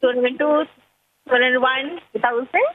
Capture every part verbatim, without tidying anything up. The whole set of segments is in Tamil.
two hundred two, two hundred one, two thousand.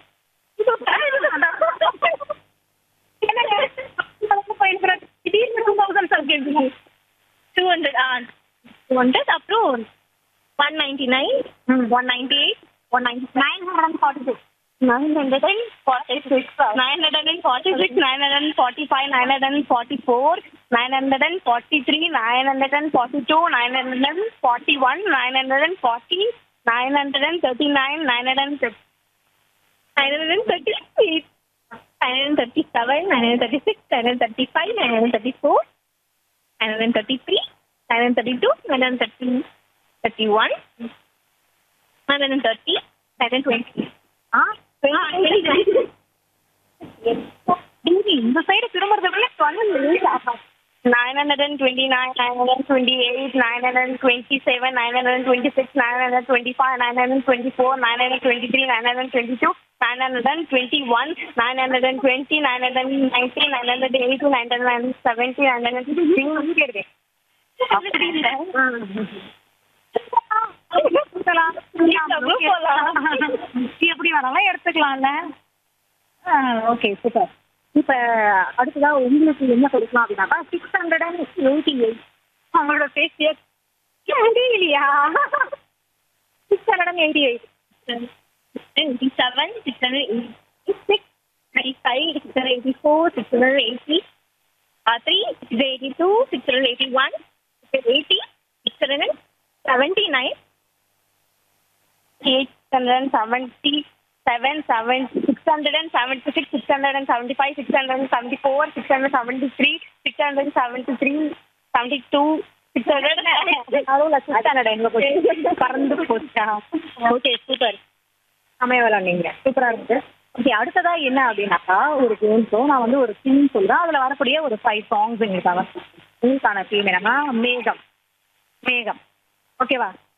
திடீர்னு டூ தௌசண்ட் சார் கேட்குறீங்க. டூ ஹண்ட்ரட் ஆ டூ ஹண்ட்ரட் அப்புறம் one ninety nine, one ninety eight, one ninety nine hundred and forty six, nine hundred forty-six, nine hundred forty-six, nine hundred forty-five, nine hundred forty-four, nine hundred forty-three, nine hundred forty-two, nine hundred forty-one, nine hundred forty, nine hundred thirty-nine, nine hundred thirty, nine hundred thirty-eight, nine hundred thirty-seven, nine hundred thirty-six, nine hundred thirty-five, nine hundred thirty-four, nine hundred thirty-three, nine hundred thirty-two, nine hundred thirty, thirty-one, nine hundred thirty, nine hundred twenty. ஆ இந்த side திரும்புறதுக்குள்ள nine hundred twenty-nine, nine hundred twenty-eight, nine hundred twenty-seven, nine hundred twenty-six, nine hundred twenty-five, nine hundred twenty-four, nine hundred twenty-three, nine hundred twenty-two, nine hundred twenty-one, nine hundred twenty, nine hundred ninety, nine hundred eighty, nine hundred seventy, nine hundred fifty. அப்படி இல்ல எப்படி வேணாலும் எடுத்துக்கலாம்ல. Okay super. இப்ப அடுத்ததா உங்களுக்கு என்ன கொடுக்கலாம் அப்படின்னாக்கா six hundred and eighty eight அவங்களோட ஃபேஸ் இல்லையா? Six hundred and eighty eight, eighty seven, six hundred eighty six, eighty five, six hundred eighty four, six hundred eighty three, six eighty two, six hundred eighty one, eighty, six hundred seventy nine, eight hundred seventy-seven, seven, six hundred seventy-six, six hundred seventy-five, six hundred seventy-four, six hundred seventy-three, six hundred seventy-three, seventy-two, six hundred. பறந்து போச்சா? Okay super. அமைய விளாண்டீங்க, சூப்பரா இருக்கு. ஓகே அடுத்ததா என்ன அப்படின்னாக்கா ஒரு கேம் ஷோ. நான் வந்து ஒரு தீம் சொல்றேன், அதுல வரக்கூடிய ஒரு ஃபைவ் சாங்ஸ் எங்களுக்காக. உங்களுக்கான தீம் என்னன்னா மேகம். மேகம் ஓகேவா?